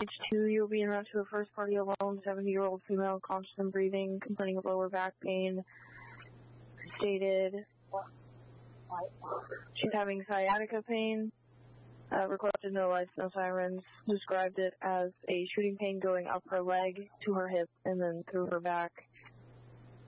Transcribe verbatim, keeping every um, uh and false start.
Page two, you'll be en route to a first party alone, seventy-year-old female, conscious and breathing, complaining of lower back pain. Stated she's having sciatica pain. Uh, requested no lights, no sirens. Described it as a shooting pain going up her leg to her hip and then through her back.